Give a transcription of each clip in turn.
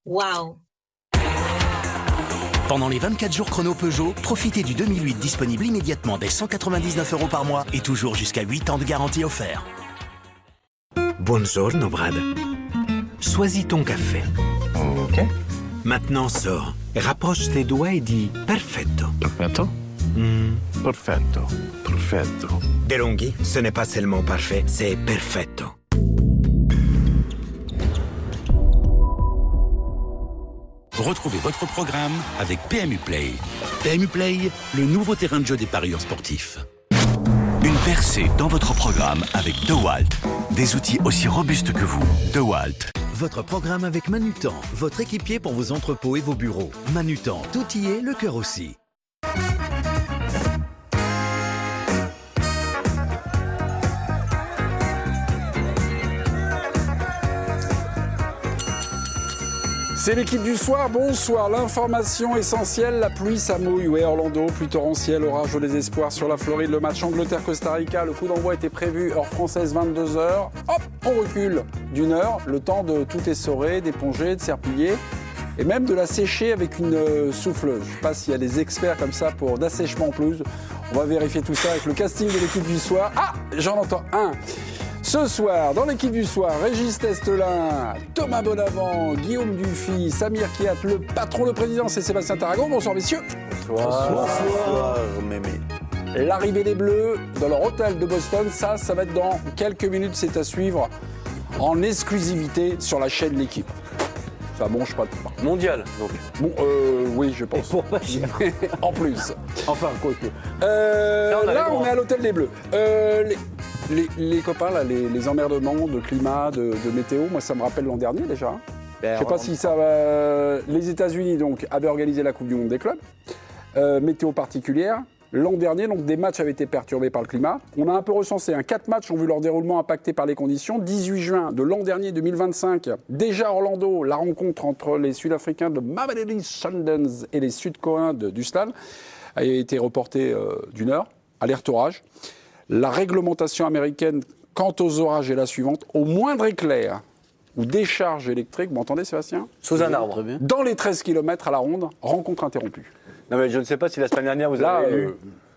Waouh! Pendant les 24 jours chrono Peugeot, profitez du 2008 disponible immédiatement dès 199 € par mois et toujours jusqu'à 8 ans de garantie offert. Buongiorno, Brad. Choisis ton café. Ok. Maintenant, sors. Rapproche tes doigts et dis perfetto. Perfetto? Perfetto. Perfetto. DeLonghi, ce n'est pas seulement parfait, c'est perfetto. Retrouvez votre programme avec PMU Play. PMU Play, le nouveau terrain de jeu des parieurs sportifs. Une percée dans votre programme avec DeWalt. Des outils aussi robustes que vous. DeWalt. Votre programme avec Manutan, votre équipier pour vos entrepôts et vos bureaux. Manutan, tout y est, le cœur aussi. C'est l'équipe du soir, bonsoir. L'information essentielle, la pluie, ça mouille. Ouais, Orlando, pluie torrentielle, orage au désespoir sur la Floride. Le match Angleterre-Costa Rica, le coup d'envoi était prévu, heure française 22h. Hop, on recule d'une heure, le temps de tout essorer, d'éponger, de serpiller et même de la sécher avec une souffleuse. Je ne sais pas s'il y a des experts comme ça pour d'assèchement en plus. On va vérifier tout ça avec le casting de l'équipe du soir. Ah, j'en entends un. Ce soir, dans l'équipe du soir, Régis Testelin, Thomas Bonavent, Guillaume Dufy, Samir Kiat, le patron, le président, c'est Sébastien Taragon. Bonsoir messieurs. Bonsoir, mémé. L'arrivée des Bleus dans leur hôtel de Boston, ça va être dans quelques minutes, c'est à suivre en exclusivité sur la chaîne L'Équipe. Ça mange pas de pain. Mondial, donc. Bon, oui, je pense. Et pour pas cher. En plus. Enfin, quoi que. Là, on est à l'hôtel des Bleus. Les copains, là, les emmerdements de climat, de météo, moi, ça me rappelle l'an dernier déjà. Je ne sais pas si ça va. Les États-Unis donc avaient organisé la Coupe du Monde des clubs. Météo particulière. L'an dernier, donc, des matchs avaient été perturbés par le climat. On a un peu recensé. 4 matchs ont vu leur déroulement impacté par les conditions. 18 juin de l'an dernier, 2025, déjà à Orlando, la rencontre entre les Sud-Africains de Mamelodi Sundowns et les Sud-Coréens d'Ustal a été reportée d'une heure. Alerte orage. La réglementation américaine quant aux orages est la suivante. Au moindre éclair ou décharge électrique, vous m'entendez Sébastien ? Sous un arbre. Dans les 13 km à la ronde, rencontre interrompue. Non mais je ne sais pas si la semaine dernière vous avez lu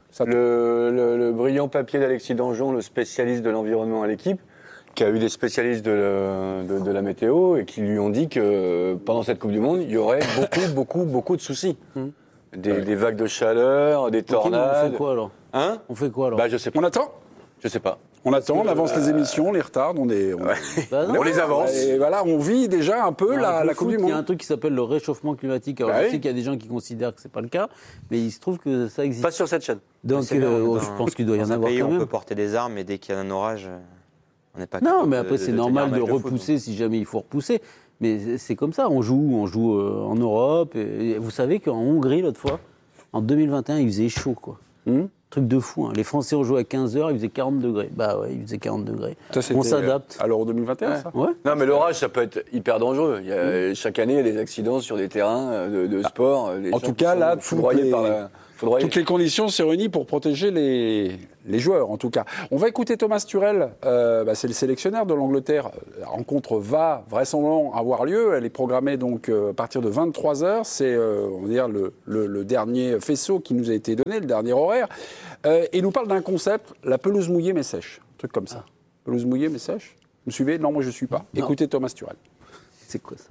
le brillant papier d'Alexis Danjon, le spécialiste de l'environnement à l'Équipe, qui a eu des spécialistes de la météo et qui lui ont dit que pendant cette Coupe du Monde, il y aurait beaucoup de soucis. Des vagues de chaleur, des tornades. On fait quoi alors ? On fait quoi alors ? Bah je sais pas. On attend ? Je sais pas. On attend, on avance les émissions, on les retarde, on les avance. Et voilà, on vit déjà un peu la Coupe du Monde. Il y a un truc qui s'appelle le réchauffement climatique. Alors je sais qu'il y a des gens qui considèrent que c'est pas le cas, mais il se trouve que ça existe. Pas sur cette chaîne. Donc je pense qu'il doit y en avoir quand même. On peut porter des armes, mais dès qu'il y a un orage, on n'est pas. Non, mais après c'est normal de repousser si jamais il faut repousser. Mais c'est comme ça, on joue en Europe. Et vous savez qu'en Hongrie l'autre fois, en 2021, il faisait chaud quoi. Truc de fou. Les Français ont joué à 15h, il faisait 40 degrés. Bah ouais, il faisait 40 degrés. On s'adapte. À l'Euro 2021, ça ? Ouais. Non, mais l'orage, ça peut être hyper dangereux. Chaque année, il y a des accidents sur des terrains de sport. En tout cas, là, toutes les conditions sont réunies pour protéger les joueurs, en tout cas. On va écouter Thomas Turel. C'est le sélectionneur de l'Angleterre. La rencontre va vraisemblablement avoir lieu. Elle est programmée donc à partir de 23h. C'est, on va dire, le dernier faisceau qui nous a été donné, le dernier horaire. Et il nous parle d'un concept, la pelouse mouillée mais sèche. Un truc comme ça. Pelouse mouillée mais sèche. Vous me suivez ? Non, moi je ne suis pas. Non. Écoutez Thomas Turel. C'est quoi ça ?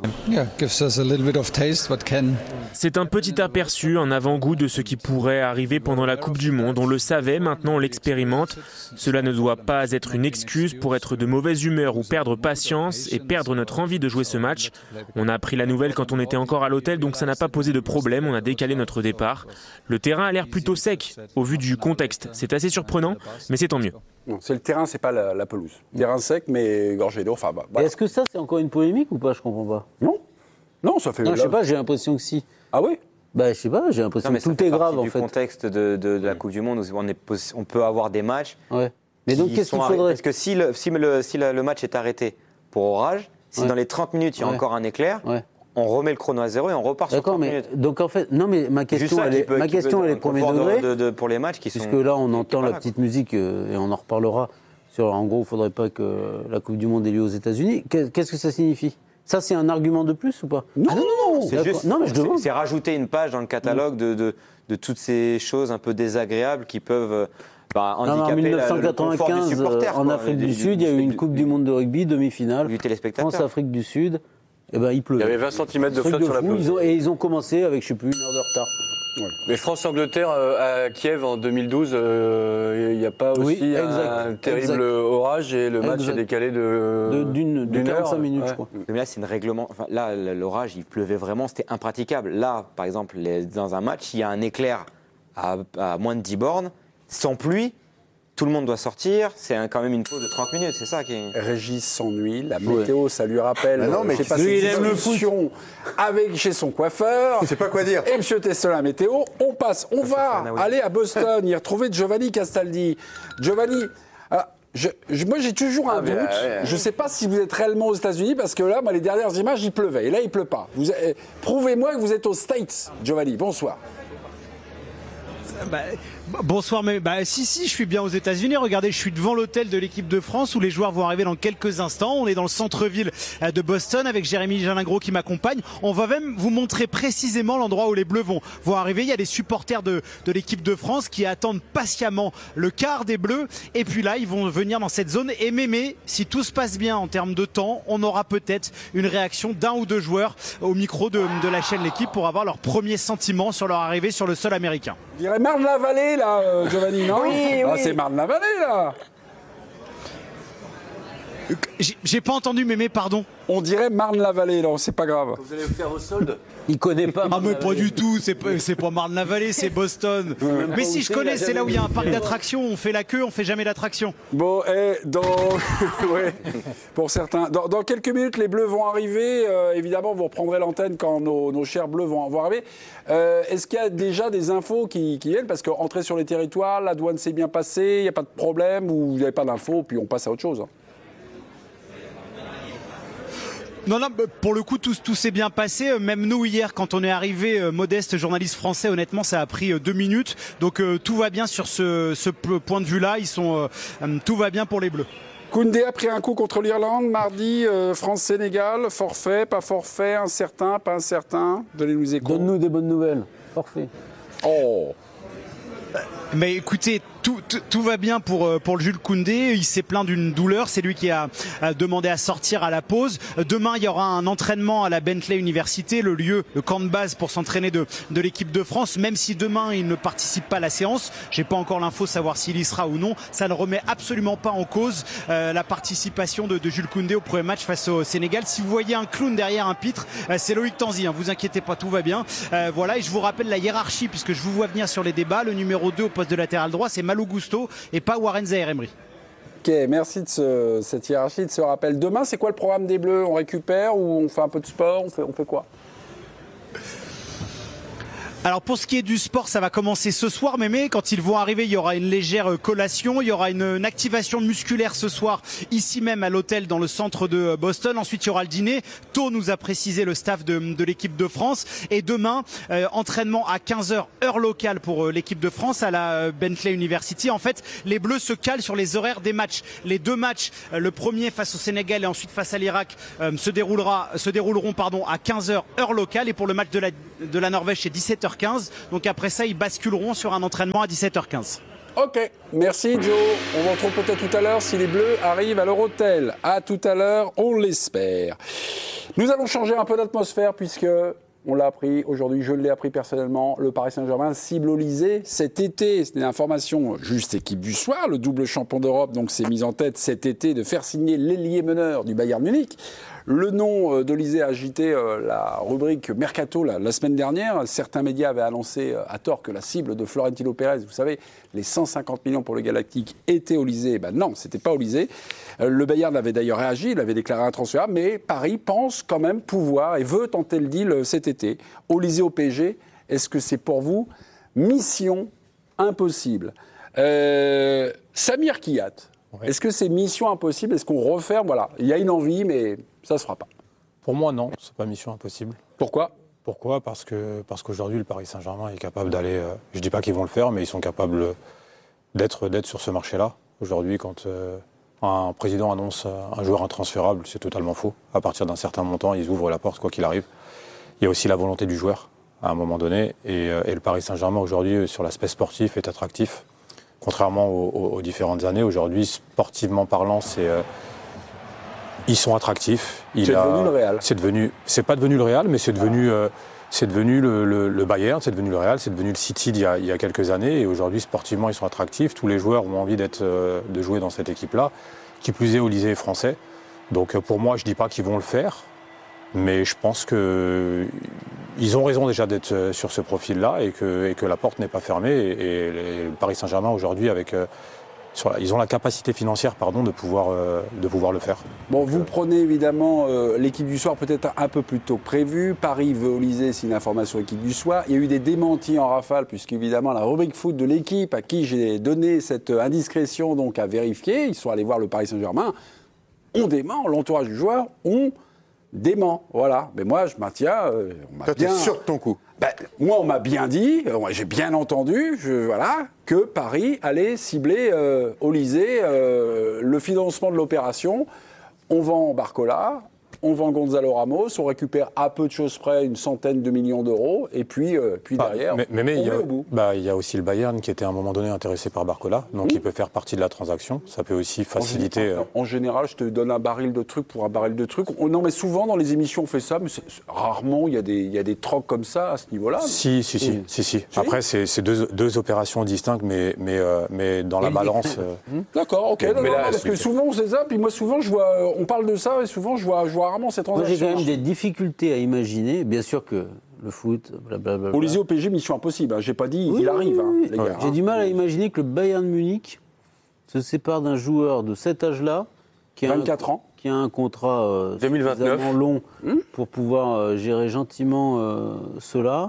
C'est un petit aperçu, un avant-goût de ce qui pourrait arriver pendant la Coupe du Monde. On le savait, maintenant on l'expérimente. Cela ne doit pas être une excuse pour être de mauvaise humeur ou perdre patience et perdre notre envie de jouer ce match. On a appris la nouvelle quand on était encore à l'hôtel, donc ça n'a pas posé de problème, on a décalé notre départ. Le terrain a l'air plutôt sec, au vu du contexte. C'est assez surprenant, mais c'est tant mieux. Non, c'est le terrain, c'est pas la pelouse. Terrain sec, mais gorgé d'eau. Enfin, voilà. Est-ce que ça, c'est encore une polémique ou pas ? Je comprends pas. Non, ça fait. Non, je sais pas. J'ai l'impression que si. Ah oui ? Bah, je sais pas. J'ai l'impression que tout est grave en fait. Du contexte de la Coupe du Monde où on peut avoir des matchs. Ouais. Mais donc, qu'est-ce qu'il faudrait ? Parce que si le match est arrêté pour orage, si dans les 30 minutes il y a encore un éclair. On remet le chrono à zéro et on repart sur 30 minutes. Donc en fait, non mais ma question elle est premier degré. Pour les matchs qui sont. Puisque là on entend la petite musique et on en reparlera. En gros, il ne faudrait pas que la Coupe du Monde ait lieu aux États-Unis. Qu'est-ce que ça signifie ? Ça, c'est un argument de plus ou pas? Non, c'est juste. Non, mais je demande. C'est rajouter une page dans le catalogue de toutes ces choses un peu désagréables qui peuvent handicaper en 1995, le supporter, en Afrique du Sud, il y a eu une Coupe du Monde de rugby, demi-finale. Du téléspectateur. France-Afrique du Sud. Il pleuvait. Il y avait 20 cm de flotte sur la pelouse. Et ils ont commencé avec, je sais plus, 1 heure de retard. Ouais. Mais France-Angleterre à Kiev en 2012, il n'y a pas aussi un terrible orage et le match est décalé d'une heure. 45 minutes, je crois. Mais là, c'est une règlement. Enfin, là, l'orage, il pleuvait vraiment, c'était impraticable. Là, par exemple, dans un match, il y a un éclair à moins de 10 bornes, sans pluie. Tout le monde doit sortir, c'est quand même une pause de 30 minutes, c'est ça qui est... Régis s'ennuie, la météo, ça lui rappelle... mais j'ai passé une discussion chez son coiffeur. Je sais pas quoi dire. Et M. Tesla, la météo, on va aller à Boston, y retrouver Giovanni Castaldi. Giovanni, moi j'ai toujours un doute, je ne sais pas si vous êtes réellement aux États-Unis, parce que là, les dernières images, il pleuvait, et là, il ne pleut pas. Prouvez-moi que vous êtes aux States, Giovanni, bonsoir. Bonsoir, mais si, je suis bien aux États-Unis. Regardez, je suis devant l'hôtel de l'équipe de France où les joueurs vont arriver dans quelques instants. On est dans le centre-ville de Boston avec Jérémy Jalingro qui m'accompagne. On va même vous montrer précisément l'endroit où les Bleus vont arriver. Il y a des supporters de l'équipe de France qui attendent patiemment le quart des Bleus. Et puis là, ils vont venir dans cette zone. Et Mémé, si tout se passe bien en termes de temps, on aura peut-être une réaction d'un ou deux joueurs au micro de la chaîne L'équipe pour avoir leurs premiers sentiments sur leur arrivée sur le sol américain. Je dirais Marne-la-Vallée, là, Giovanni, non? Oui. C'est Marne-la-Vallée, là. J'ai pas entendu, Mémé, pardon. On dirait Marne-la-Vallée, là, c'est pas grave. Vous allez vous faire au solde? Il connaît pas. Ah, mais pas du tout, c'est pas Marne-la-Vallée, c'est Boston. Mais si je connais, c'est là où il y a un parc d'attractions, on fait la queue, on fait jamais d'attraction. Bon, ouais, pour certains. Dans quelques minutes, les Bleus vont arriver. Évidemment, vous reprendrez l'antenne quand nos chers Bleus vont arriver. Est-ce qu'il y a déjà des infos qui viennent? Parce qu'entrer sur les territoires, la douane s'est bien passée, il n'y a pas de problème, ou vous n'avez pas d'infos, puis on passe à autre chose. Non, pour le coup, tout s'est bien passé. Même nous, hier, quand on est arrivé, Modeste, journaliste français, honnêtement, ça a pris 2 minutes. Donc, tout va bien sur ce point de vue-là. Tout va bien pour les Bleus. Koundé a pris un coup contre l'Irlande mardi, France-Sénégal, forfait, pas forfait, incertain, pas incertain. Donnez-nous des échos. Donne-nous des bonnes nouvelles. Forfait. Oh. Mais écoutez, tout va bien pour le Jules Koundé. Il s'est plaint d'une douleur. C'est lui qui a demandé à sortir à la pause. Demain, il y aura un entraînement à la Bentley Université, le camp de base pour s'entraîner de l'équipe de France. Même si demain, il ne participe pas à la séance, j'ai pas encore l'info savoir s'il y sera ou non. Ça ne remet absolument pas en cause la participation de Jules Koundé au premier match face au Sénégal. Si vous voyez un clown derrière un pitre, c'est Loïc Tanzi. Vous inquiétez pas, tout va bien. Voilà, et je vous rappelle la hiérarchie puisque je vous vois venir sur les débats. Le numéro 2 au poste de latéral droit, c'est Malou Gusto et pas Warren Zaïre-Emery. Ok, merci de cette hiérarchie, de ce rappel. Demain, c'est quoi le programme des Bleus? On récupère ou on fait un peu de sport? On fait quoi? Alors pour ce qui est du sport, ça va commencer ce soir, mais quand ils vont arriver, il y aura une légère collation, il y aura une activation musculaire ce soir, ici même à l'hôtel dans le centre de Boston. Ensuite, il y aura le dîner. Tôt nous a précisé le staff de l'équipe de France. Et demain, entraînement à 15h, heure locale pour l'équipe de France à la Bentley University. En fait, les Bleus se calent sur les horaires des matchs. Les 2 matchs, le premier face au Sénégal et ensuite face à l'Irak, se dérouleront à 15h, heure locale. Et pour le match de la Norvège, c'est 17h15. Donc après ça, ils basculeront sur un entraînement à 17h15. Ok, merci Joe. On vous retrouve peut-être tout à l'heure si les Bleus arrivent à leur hôtel. À tout à l'heure, on l'espère. Nous allons changer un peu d'atmosphère puisque, on l'a appris aujourd'hui, je l'ai appris personnellement, le Paris Saint-Germain cible Olysée cet été. C'est une information juste équipe du soir. Le double champion d'Europe donc s'est mis en tête cet été de faire signer l'ailier meneur du Bayern Munich. Le nom d'Olysée a agité la rubrique Mercato la semaine dernière. Certains médias avaient annoncé à tort que la cible de Florentino Pérez, vous savez, les 150 millions pour le Galactique, était Olysée. Non, c'était pas Olysée. Le Bayern avait d'ailleurs réagi, il avait déclaré intransférable, mais Paris pense quand même pouvoir et veut tenter le deal cet été. Olysée au PSG, est-ce que c'est pour vous mission impossible? Samir Kiyat, ouais. Est-ce que c'est mission impossible? Est-ce qu'on referme? Voilà, il y a une envie, mais ça ne se fera pas. Pour moi, non, c'est pas mission impossible. Pourquoi? Parce qu'aujourd'hui, le Paris Saint-Germain est capable d'aller... je ne dis pas qu'ils vont le faire, mais ils sont capables d'être sur ce marché-là. Aujourd'hui, quand un président annonce un joueur intransférable, c'est totalement faux. À partir d'un certain montant, ils ouvrent la porte, quoi qu'il arrive. Il y a aussi la volonté du joueur, à un moment donné. Et le Paris Saint-Germain, aujourd'hui, sur l'aspect sportif, est attractif. Contrairement aux différentes années, aujourd'hui, sportivement parlant, ils sont attractifs. C'est devenu le Real. C'est pas devenu le Real, mais c'est devenu le Bayern, c'est devenu le Real, c'est devenu le City il y a quelques années. Et aujourd'hui, sportivement, ils sont attractifs. Tous les joueurs ont envie de jouer dans cette équipe-là. Qui plus est, Olysée est français. Donc pour moi, je ne dis pas qu'ils vont le faire. Mais je pense qu'ils ont raison déjà d'être sur ce profil-là et que la porte n'est pas fermée. Et le Paris Saint-Germain, aujourd'hui, ils ont la capacité financière de pouvoir le faire. Bon, vous prenez évidemment l'équipe du soir peut-être un peu plus tôt que prévu. Paris veut Olysée, c'est une information équipe du soir. Il y a eu des démentis en rafale, puisqu'évidemment la rubrique foot de l'équipe, à qui j'ai donné cette indiscrétion donc à vérifier, ils sont allés voir le Paris Saint-Germain, on dément, l'entourage du joueur, on dément. Voilà. Mais moi, je maintiens. Toi, t'es sûr de ton coup? Moi, on m'a bien dit, j'ai bien entendu, que Paris allait cibler Olysée, le financement de l'opération. On vend Barcola, on vend Gonzalo Ramos, on récupère à peu de choses près une centaine de millions d'euros, et puis derrière, on met au bout. Il y a aussi le Bayern qui était à un moment donné intéressé par Barcola, donc il peut faire partie de la transaction. Ça peut aussi faciliter. En général, je te donne un baril de trucs pour un baril de trucs. Non, mais souvent dans les émissions, on fait ça, mais rarement il y a des trocs comme ça à ce niveau-là. Si. Après, c'est deux opérations distinctes, mais dans la balance. D'accord, ok. Parce que souvent, c'est ça. Puis moi, souvent, on parle de ça, et souvent, je vois rarement cette transaction. Moi, j'ai quand même des difficultés à imaginer. Bien sûr que le foot, blablabla. Olysée au PSG, mission impossible. J'ai pas dit il arrive, les gars. J'ai du mal à imaginer que le Bayern Munich se sépare d'un joueur de cet âge-là, qui a 24 ans, qui a un contrat 2029 suffisamment long pour pouvoir gérer gentiment cela.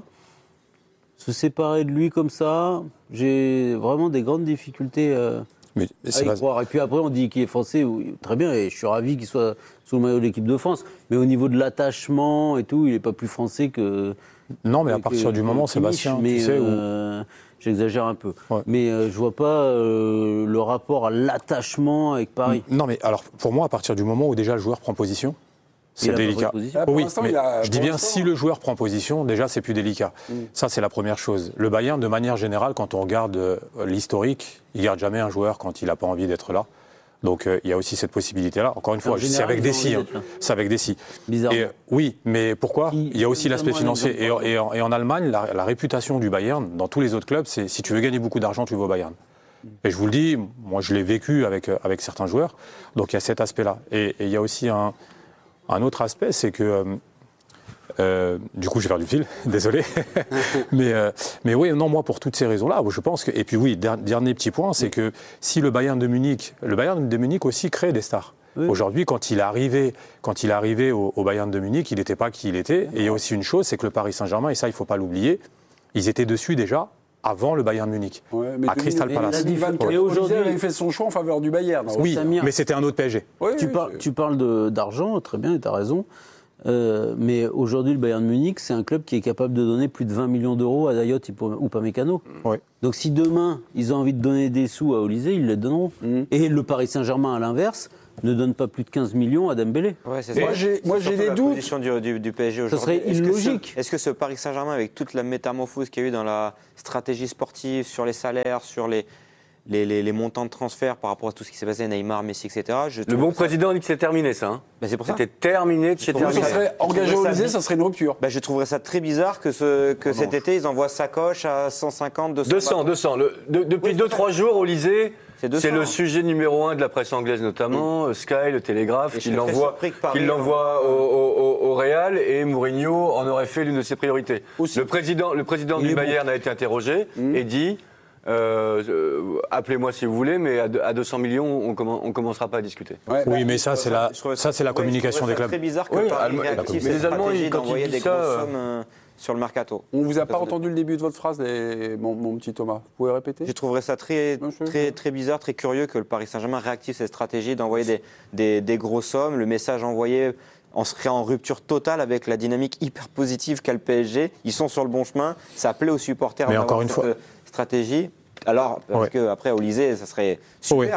Se séparer de lui comme ça, j'ai vraiment des grandes difficultés à y croire. Et puis après, on dit qu'il est français, oui, très bien, et je suis ravi qu'il soit sous le maillot de l'équipe de France. Mais au niveau de l'attachement et tout, il n'est pas plus français que. Non, mais à partir du moment, Sébastien, mais, tu sais j'exagère un peu. Ouais. Mais je vois pas le rapport à l'attachement avec Paris. Non, mais alors, pour moi, à partir du moment où déjà le joueur prend position, c'est délicat. Oui, mais je dis bien, si le joueur prend position, déjà, c'est plus délicat. Ça, c'est la première chose. Le Bayern, de manière générale, quand on regarde l'historique, il ne garde jamais un joueur quand il n'a pas envie d'être là. Donc, il y a aussi cette possibilité-là. Encore une fois, c'est avec des si. C'est avec des si. Bizarrement. Oui, mais pourquoi ? Il y a aussi l'aspect financier. Et en Allemagne, la réputation du Bayern, dans tous les autres clubs, c'est si tu veux gagner beaucoup d'argent, tu vas au Bayern. Et je vous le dis, moi, je l'ai vécu avec certains joueurs. Donc, il y a cet aspect-là. Et il y a aussi un autre aspect, c'est que, du coup, je vais faire du fil, désolé. mais oui, non, moi, pour toutes ces raisons-là, je pense que. Et puis, oui, dernier petit point, c'est que si le Bayern de Munich aussi crée des stars. Oui. Aujourd'hui, quand il est arrivé au Bayern de Munich, il n'était pas qui il était. Et il y a aussi une chose, c'est que le Paris Saint-Germain, et ça, il ne faut pas l'oublier, ils étaient dessus déjà avant le Bayern Munich, à Crystal Palace. Et aujourd'hui, il avait fait son choix en faveur du Bayern. Oui, mais c'était un autre PSG. Oui, tu parles d'argent, très bien, et tu as raison. Mais aujourd'hui, le Bayern Munich, c'est un club qui est capable de donner plus de 20 millions d'euros à Dayot ou Upamecano. Oui. Donc si demain, ils ont envie de donner des sous à Olysée, ils les donneront. Et le Paris Saint-Germain, à l'inverse, ne donne pas plus de 15 millions à Dembélé. Ouais, c'est ça. Moi, j'ai des doutes. La position du PSG aujourd'hui. Ça serait illogique. Est-ce que ce Paris Saint-Germain, avec toute la métamorphose qu'il y a eu dans la stratégie sportive, sur les salaires, sur les montants de transfert par rapport à tout ce qui s'est passé, Neymar, Messi, etc. Le bon président dit que c'est terminé, ça. C'est pour ça. C'était terminé de chez terminé. Ça serait engagé au Olysée, ça serait une rupture. Je trouverais ça très bizarre que cet été, ils envoient Sacoche à 150, 200. 200. Depuis 2-3 jours, Olysée, c'est le sujet numéro 1 de la presse anglaise notamment, Sky, le Télégraphe, qui l'envoie au Real, et Mourinho en aurait fait l'une de ses priorités. Le président du Bayern a été interrogé et dit... appelez-moi si vous voulez, mais à 200 millions, on commencera pas à discuter. Oui, mais ça, c'est la communication des clubs. C'est très bizarre que Paris réactive cette stratégie d'envoyer des grosses sommes sur le mercato. On vous a pas entendu le début de votre phrase, mon petit Thomas. Vous pouvez répéter ? Je trouverais ça très bizarre, très curieux que le Paris Saint-Germain réactive cette stratégie d'envoyer des grosses sommes. Le message envoyé serait en rupture totale avec la dynamique hyper positive qu'a le PSG. Ils sont sur le bon chemin. Ça plaît aux supporters d'avoir cette stratégie. Alors, parce qu'après, Olysée, ça serait super.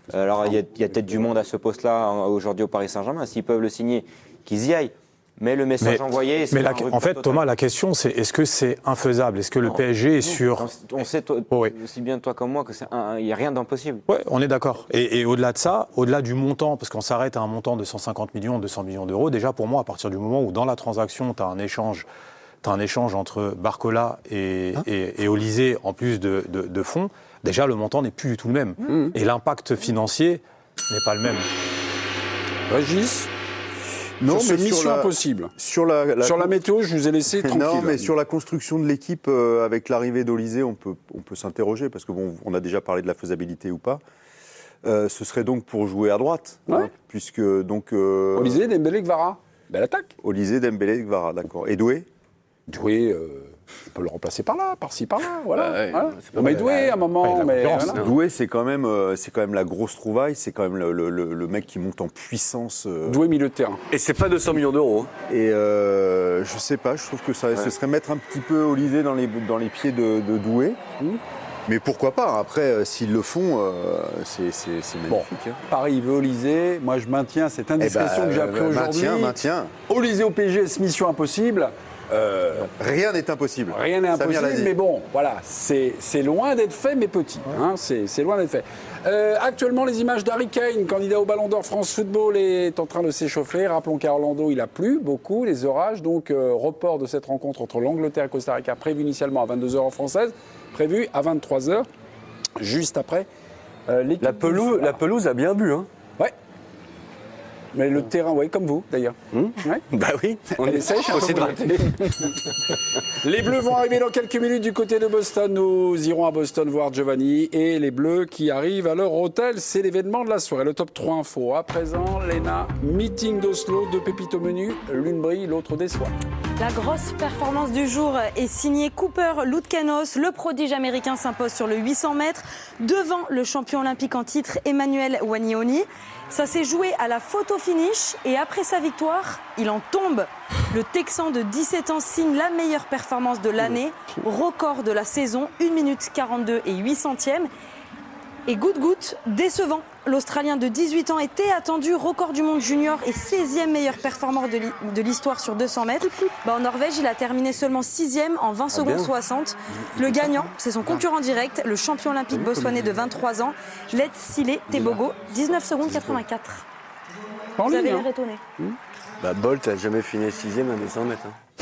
Alors, il y a peut-être du monde à ce poste-là aujourd'hui au Paris Saint-Germain. S'ils peuvent le signer, qu'ils y aillent. Mais le message envoyé... en fait, Thomas, la question, c'est est-ce que c'est infaisable? Est-ce que le PSG est sûr? On sait, aussi bien toi comme moi, qu'il n'y a rien d'impossible. Oui, on est d'accord. Et au-delà de ça, au-delà du montant, parce qu'on s'arrête à un montant de 150 millions, 200 millions d'euros, déjà pour moi, à partir du moment où dans la transaction, tu as un échange entre Barcola et Olysée, en plus de fonds, déjà le montant n'est plus du tout le même. Et l'impact financier n'est pas le même. Régis? Non, mais mission impossible. Sur la météo, je vous ai laissé tranquille. Non, mais sur la construction de l'équipe, avec l'arrivée d'Olysée, on peut s'interroger, parce que on a déjà parlé de la faisabilité ou pas. Ce serait donc pour jouer à droite, puisque donc... Olysée, Dembélé, Kvara. Belle attaque. Olysée, Dembélé, Kvara, d'accord. Et Doué? Doué, on peut le remplacer par-ci, par-là, voilà. Mais Doué, à un moment... Doué, c'est quand même la grosse trouvaille, c'est quand même le mec qui monte en puissance. Doué, milieu de terrain. Et c'est pas 200 millions d'euros. Et je sais pas, je trouve que ce serait mettre un petit peu Olysée dans les pieds de Doué. Mais pourquoi pas? Après, s'ils le font, c'est magnifique. Bon, Paris veut Olysée. Moi, je maintiens cette indiscrétion que j'ai appris aujourd'hui. Maintiens. Olysée au PSG, mission impossible. Rien n'est impossible. Rien n'est impossible, mais bon, voilà, c'est loin d'être fait, mais petit. Hein, c'est loin d'être fait. Actuellement, les images d'Harry Kane, candidat au Ballon d'Or France Football, est en train de s'échauffer. Rappelons qu'à Orlando, il a plu beaucoup, les orages. Donc, report de cette rencontre entre l'Angleterre et Costa Rica, prévu initialement à 22h en française, prévu à 23h, juste après l'équipe. La pelouse a bien bu, hein. Ouais. Mais le terrain, comme vous, d'ailleurs. Bah oui, on est sèche. Les Bleus vont arriver dans quelques minutes du côté de Boston. Nous irons à Boston voir Giovanni et les Bleus qui arrivent à leur hôtel. C'est l'événement de la soirée. Le top 3 info. À présent, Léna, meeting d'Oslo, 2 pépites au menu. L'une brille, l'autre déçoit. La grosse performance du jour est signée Cooper Loutkanos. Le prodige américain s'impose sur le 800 mètres devant le champion olympique en titre Emmanuel Wanyoni. Ça s'est joué à la photo finish et après sa victoire, il en tombe. Le Texan de 17 ans signe la meilleure performance de l'année, record de la saison, 1 minute 42 et 8 centièmes. Et goutte décevant. L'Australien de 18 ans était attendu, record du monde junior et 16e meilleur performant de l'histoire sur 200 mètres. En Norvège, il a terminé seulement 6e en 20 secondes 60. Le gagnant, c'est son concurrent direct, le champion olympique botswanais de 23 ans, Letsile Tebogo, 19 secondes 84. Vous avez l'air étonné. Bolt n'a jamais fini 6e à 200 mètres.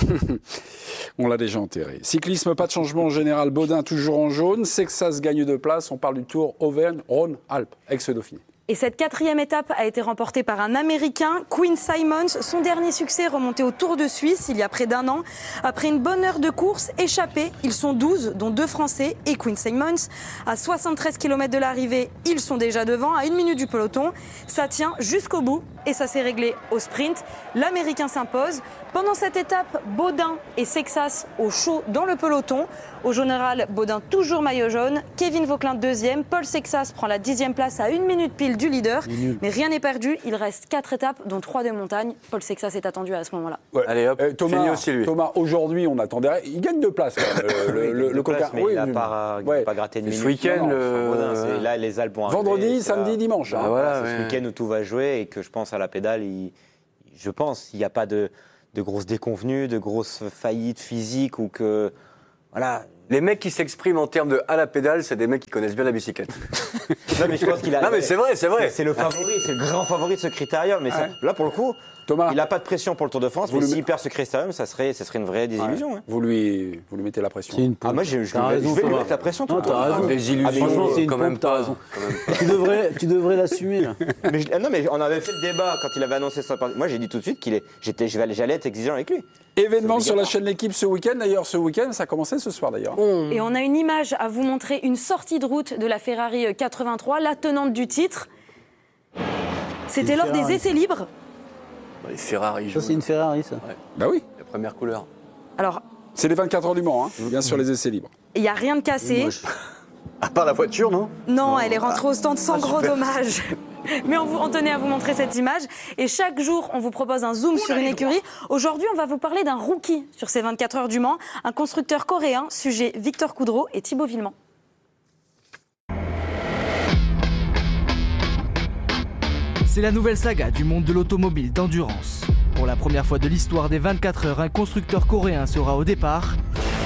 On l'a déjà enterré. Cyclisme, pas de changement en général. Baudin toujours en jaune. Sexas gagne 2 places. On parle du Tour Auvergne-Rhône-Alpes, ex-Dauphiné. Et cette 4e étape a été remportée par un Américain, Quinn Simmons. Son dernier succès remonté au Tour de Suisse il y a près d'1 an. Après une bonne heure de course, échappés, ils sont 12, dont 2 Français et Quinn Simmons. À 73 km de l'arrivée, ils sont déjà devant, à 1 minute du peloton. Ça tient jusqu'au bout et ça s'est réglé au sprint. L'Américain s'impose. Pendant cette étape, Baudin et Sexas au chaud dans le peloton. Au général, Baudin toujours maillot jaune. Kevin Vauquelin 2e. Paul Sexas prend la 10e place à 1 minute pile du leader. Mais rien n'est perdu. Il reste 4 étapes, dont 3 de montagne. Paul Sexas est attendu à ce moment-là. Allez hop, Thomas, aussi lui. Thomas, aujourd'hui, on attendait. Il gagne 2 places. Le coca. Mais il n'a pas gratté de minutes. Ce week-end, là, les Alpes vont arriver. Vendredi, samedi, dimanche. C'est ce week-end où tout va jouer et que je pense à la pédale, je pense qu'il n'y a pas de grosses déconvenues, de grosses faillites physiques ou que... Voilà. Les mecs qui s'expriment en termes de à la pédale, c'est des mecs qui connaissent bien la bicyclette. Non, mais je pense qu'il a... Non, mais c'est vrai. C'est le favori, c'est le grand favori de ce critérium. Mais là, pour le coup, Thomas, il n'a pas de pression pour le Tour de France, mais s'il perd ce critérium, ça serait une vraie désillusion. Ouais. Vous lui mettez la pression. Moi, je vais lui mettre la pression. Non, t'as raison. Désillusion, franchement, c'est quand même pas. Raison. Tu devrais l'assumer, là. Non, mais on avait fait le débat quand il avait annoncé ça. Moi, j'ai dit tout de suite j'allais être exigeant avec lui. Événement sur la chaîne L'Équipe ce week-end. D'ailleurs, ce week-end, ça a commencé ce soir, d'ailleurs. Et on a une image à vous montrer, une sortie de route de la Ferrari 83, la tenante du titre. C'était lors des essais libres. Les Ferrari. Ça, c'est une Ferrari, ça. Ouais. Bah oui. La première couleur. Alors. C'est les 24 heures du Mans, bien sûr, les essais libres. Il n'y a rien de cassé. À part la voiture, non ? Non, elle est rentrée au stand sans gros dommages. Mais on tenait à vous montrer cette image. Et chaque jour, on vous propose un zoom sur une écurie. Aujourd'hui, on va vous parler d'un rookie sur ces 24 heures du Mans, un constructeur coréen, sujet Victor Coudreau et Thibaut Villemont. C'est la nouvelle saga du monde de l'automobile d'endurance. Pour la première fois de l'histoire des 24 heures, un constructeur coréen sera au départ.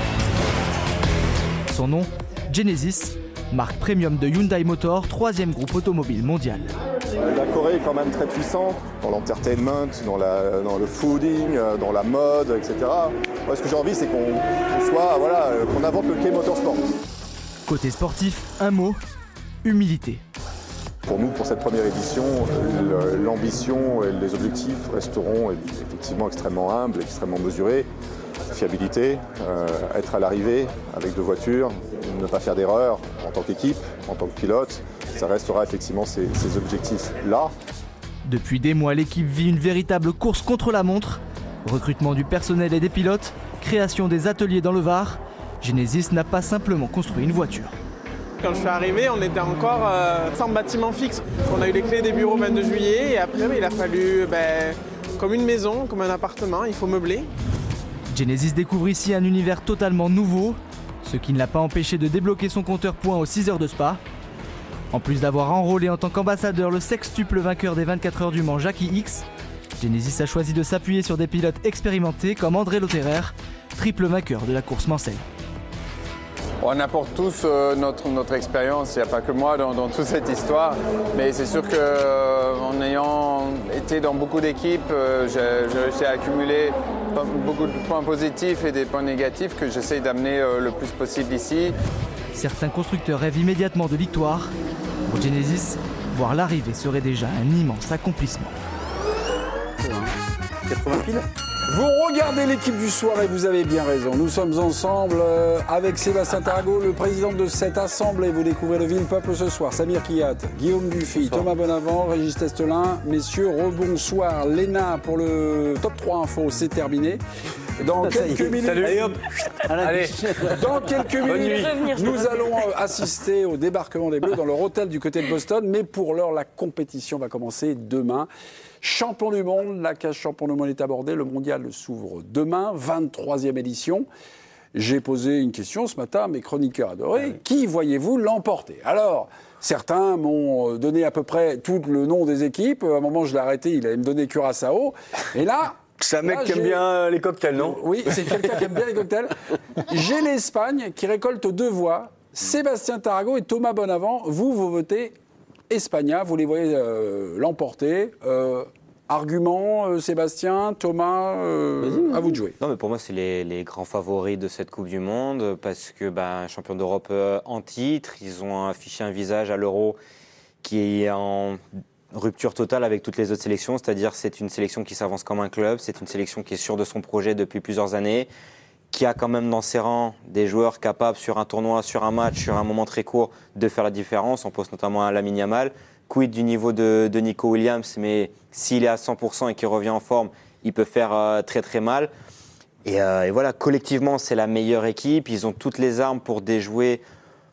Son nom, Genesis, marque premium de Hyundai Motor, 3e groupe automobile mondial. La Corée est quand même très puissante dans l'entertainment, dans le fooding, dans la mode, etc. Moi, ce que j'ai envie, c'est qu'on invente le K-Motorsport. Côté sportif, un mot, humilité. Pour nous, pour cette première édition, l'ambition et les objectifs resteront effectivement extrêmement humbles, extrêmement mesurés. Fiabilité, être à l'arrivée avec 2 voitures, ne pas faire d'erreur en tant qu'équipe, en tant que pilote, ça restera effectivement ces objectifs-là. Depuis des mois, l'équipe vit une véritable course contre la montre. Recrutement du personnel et des pilotes, création des ateliers dans le Var. Genesis n'a pas simplement construit une voiture. Quand je suis arrivé, on était encore sans bâtiment fixe. On a eu les clés des bureaux le 22 juillet et après il a fallu, comme une maison, comme un appartement, il faut meubler. Genesis découvre ici un univers totalement nouveau, ce qui ne l'a pas empêché de débloquer son compteur points aux 6 heures de Spa. En plus d'avoir enrôlé en tant qu'ambassadeur le sextuple vainqueur des 24 heures du Mans, Jackie X, Genesis a choisi de s'appuyer sur des pilotes expérimentés comme André Lotterer, triple vainqueur de la course mancelle. On apporte tous notre expérience, il n'y a pas que moi dans toute cette histoire, mais c'est sûr qu'en ayant été dans beaucoup d'équipes, j'ai réussi à accumuler beaucoup de points positifs et des points négatifs que j'essaye d'amener le plus possible ici. Certains constructeurs rêvent immédiatement de victoire. Pour Genesis, voir l'arrivée serait déjà un immense accomplissement. 80 piles. Vous regardez l'équipe du soir et vous avez bien raison. Nous sommes ensemble avec Sébastien Tarago, le président de cette assemblée. Vous découvrez le Ville Peuple ce soir. Samir Kiyat, Guillaume Dufy, Thomas Bonavent, Régis Testelin. Messieurs, rebonsoir. Léna pour le top 3 info, c'est terminé. Dans quelques minutes, dans quelques minutes, nous allons assister au débarquement des Bleus dans leur hôtel du côté de Boston. Mais pour l'heure, la compétition va commencer demain. Champion du monde, la cage champion du monde est abordée. Le mondial s'ouvre demain, 23e édition. J'ai posé une question ce matin à mes chroniqueurs adorés. Qui voyez-vous l'emporter ? Alors, certains m'ont donné à peu près tout le nom des équipes. À un moment, je l'ai arrêté, il allait me donner Curaçao. Et là... C'est un mec qui aime bien les cocktails, non ? Oui, c'est quelqu'un qui aime bien les cocktails. J'ai l'Espagne qui récolte 2 voix. Sébastien Tarago et Thomas Bonavent, vous votez Espagna, vous les voyez l'emporter. Argument, Sébastien, Thomas, à vous de jouer. Non, mais pour moi, c'est les grands favoris de cette Coupe du Monde parce que champion d'Europe en titre, ils ont affiché un visage à l'Euro qui est en rupture totale avec toutes les autres sélections, c'est-à-dire c'est une sélection qui s'avance comme un club, c'est une sélection qui est sûre de son projet depuis plusieurs années, qui a quand même dans ses rangs des joueurs capables sur un tournoi, sur un match, sur un moment très court, de faire la différence. On pense notamment à Lamine Yamal. Quid du niveau de Nico Williams, mais s'il est à 100% et qu'il revient en forme, il peut faire très très mal. Et voilà, collectivement, c'est la meilleure équipe. Ils ont toutes les armes pour déjouer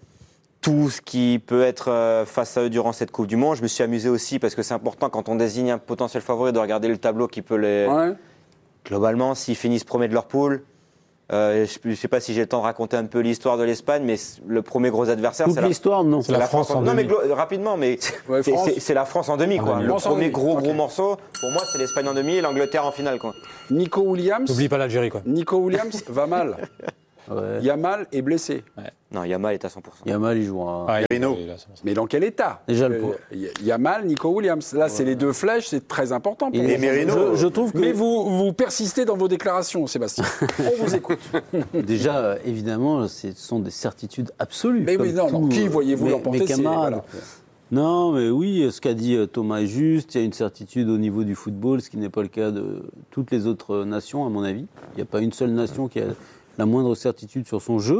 tout ce qui peut être face à eux durant cette Coupe du Monde. Je me suis amusé aussi parce que c'est important quand on désigne un potentiel favori de regarder le tableau qui peut les... Ouais. Globalement, s'ils finissent premiers de leur poule, je ne sais pas si j'ai le temps de raconter un peu l'histoire de l'Espagne, mais le premier gros adversaire, c'est l'histoire, non. C'est la France en demi. Non, mais rapidement, mais c'est la France en demi, quoi. Le premier gros morceau, pour moi, c'est l'Espagne en demi et l'Angleterre en finale, quoi. Nico Williams. N'oublie pas l'Algérie, quoi. Nico Williams va mal. Ouais. Yamal est blessé. Ouais. Non, Yamal est à 100%. Yamal, il joue à... Mais dans quel état ? Déjà le pauvre. Yamal, Nico Williams. Là, c'est les 2 flèches, c'est très important pour Et Merino. Je trouve que... Mais vous persistez dans vos déclarations, Sébastien. On vous écoute. Déjà, évidemment, ce sont des certitudes absolues. Mais oui, non, qui voyez-vous l'emporter ? Mes camarades. Non, mais oui, ce qu'a dit Thomas est juste. Il y a une certitude au niveau du football, ce qui n'est pas le cas de toutes les autres nations, à mon avis. Il n'y a pas une seule nation qui a la moindre certitude sur son jeu.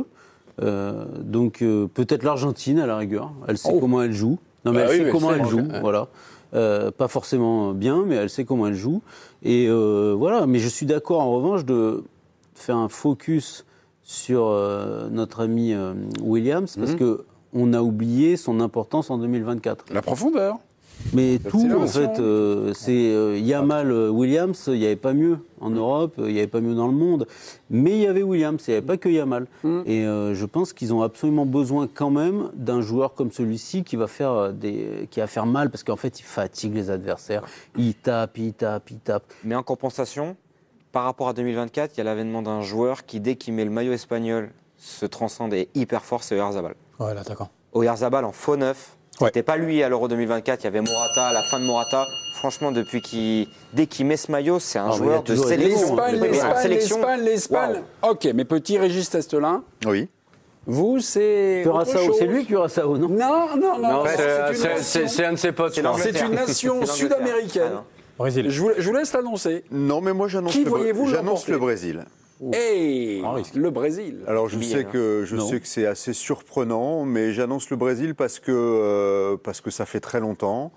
Donc peut-être l'Argentine à la rigueur. Elle sait comment elle joue. Non, mais elle sait comment elle joue. Voilà. Pas forcément bien, mais elle sait comment elle joue. Et voilà. Mais je suis d'accord en revanche de faire un focus sur notre ami Williams parce que on a oublié son importance en 2024. La profondeur. Mais tout, en fait, c'est Yamal, Williams, il n'y avait pas mieux en Europe, il n'y avait pas mieux dans le monde. Mais il y avait Williams, il n'y avait pas que Yamal. Et je pense qu'ils ont absolument besoin quand même d'un joueur comme celui-ci qui va faire mal, parce qu'en fait, il fatigue les adversaires. Il tape. Mais en compensation, par rapport à 2024, il y a l'avènement d'un joueur qui, dès qu'il met le maillot espagnol, se transcende et est hyper fort, c'est Oyarzabal. Ouais, l'attaquant. Oyarzabal en faux neuf. C'était pas lui à l'Euro 2024, il y avait Morata, à la fin de Morata. Franchement, dès qu'il met ce maillot, c'est un joueur de sélection. L'Espagne. Wow. Ok, mais petit Régis Testelin. Oui. Vous, c'est. Curaçao, c'est lui Curaçao, non? Non, c'est un de ses potes. C'est une nation sud-américaine. Brésil. Je vous laisse l'annoncer. Non, mais moi j'annonce le Brésil. Et le Brésil. Alors je sais que c'est assez surprenant, mais j'annonce le Brésil parce que ça fait très longtemps.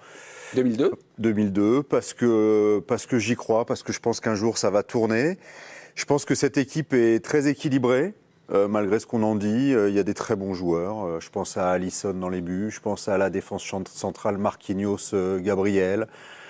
2002, parce que j'y crois, parce que je pense qu'un jour ça va tourner. Je pense que cette équipe est très équilibrée. Malgré ce qu'on en dit, il y a des très bons joueurs. Je pense à Alisson dans les buts, je pense à la défense centrale Marquinhos, Gabriel.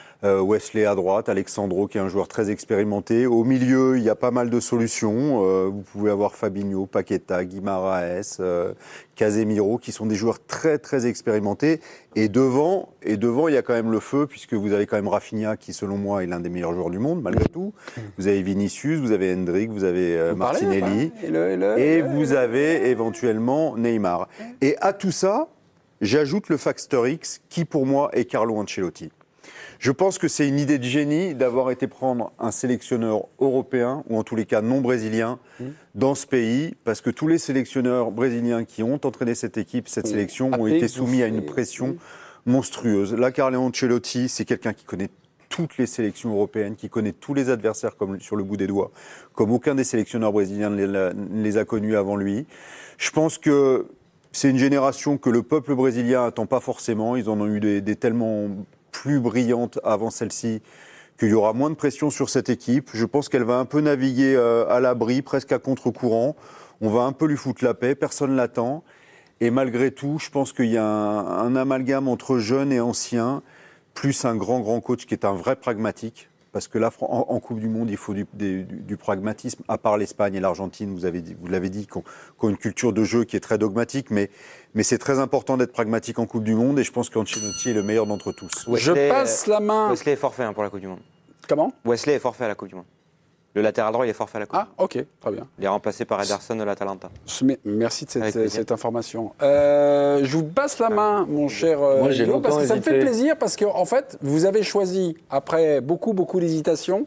Wesley à droite, Alexandro qui est un joueur très expérimenté. Au milieu, il y a pas mal de solutions. Vous pouvez avoir Fabinho, Paqueta, Guimaraes, Casemiro qui sont des joueurs très très expérimentés. Et devant, il y a quand même le feu puisque vous avez quand même Rafinha qui selon moi est l'un des meilleurs joueurs du monde malgré tout. Vous avez Vinicius, vous avez Hendrick, vous avez Martinelli et vous avez éventuellement Neymar. Et à tout ça, j'ajoute le facteur X qui pour moi est Carlo Ancelotti. Je pense que c'est une idée de génie d'avoir été prendre un sélectionneur européen, ou en tous les cas non brésilien, dans ce pays, parce que tous les sélectionneurs brésiliens qui ont entraîné cette équipe, cette sélection, ont été soumis à une pression monstrueuse. Là, Carlo Ancelotti, c'est quelqu'un qui connaît toutes les sélections européennes, qui connaît tous les adversaires comme sur le bout des doigts, comme aucun des sélectionneurs brésiliens ne les a connus avant lui. Je pense que c'est une génération que le peuple brésilien n'attend pas forcément. Ils en ont eu des tellement plus brillante avant celle-ci, qu'il y aura moins de pression sur cette équipe. Je pense qu'elle va un peu naviguer à l'abri, presque à contre-courant. On va un peu lui foutre la paix, personne ne l'attend. Et malgré tout, je pense qu'il y a un amalgame entre jeunes et anciens, plus un grand coach qui est un vrai pragmatique. Parce que là, en Coupe du Monde, il faut du pragmatisme, à part l'Espagne et l'Argentine, vous l'avez dit, qui ont une culture de jeu qui est très dogmatique, mais c'est très important d'être pragmatique en Coupe du Monde, et je pense qu'Ancelotti est le meilleur d'entre tous. Je passe la main. Wesley est forfait pour la Coupe du Monde. Comment? Wesley est forfait à la Coupe du Monde. Le latéral droit, il est forfait à la Coupe. Ah, ok, très bien. Il est remplacé par Ederson de l'Atalanta. Merci de cette information. Je vous passe la main, mon cher Guillaume, parce que ça me fait plaisir, parce qu'en fait, vous avez choisi, après beaucoup d'hésitation,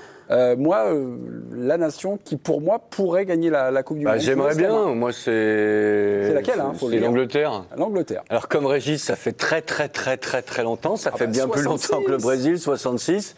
la nation qui, pour moi, pourrait gagner la Coupe du Monde. J'aimerais bien. Moi, c'est laquelle, c'est l'Angleterre. L'Angleterre. Alors, comme Régis, ça fait très longtemps. Ça fait bien 66. Plus longtemps que le Brésil, 66.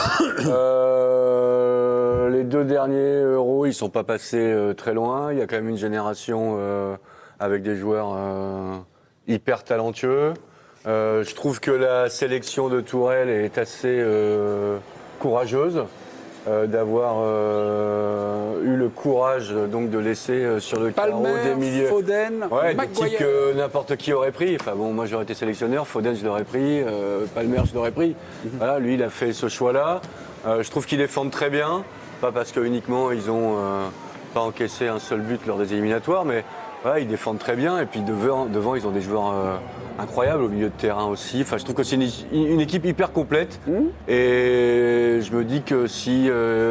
Les deux derniers Euros, ils sont pas passés très loin. Il y a quand même une génération avec des joueurs hyper talentueux. Je trouve que la sélection de Tourelle est assez courageuse. D'avoir eu le courage donc de laisser sur le carreau des milieux. Foden, des types que n'importe qui aurait pris. Enfin bon, moi j'aurais été sélectionneur, Foden je l'aurais pris, Palmer je l'aurais pris. Voilà, lui il a fait ce choix-là. Je trouve qu'ils défendent très bien, pas parce que uniquement ils ont pas encaissé un seul but lors des éliminatoires, mais voilà, ils défendent très bien. Et puis devant ils ont des joueurs incroyables au milieu de terrain aussi. Enfin, je trouve que c'est une équipe hyper complète. Et je me dis que si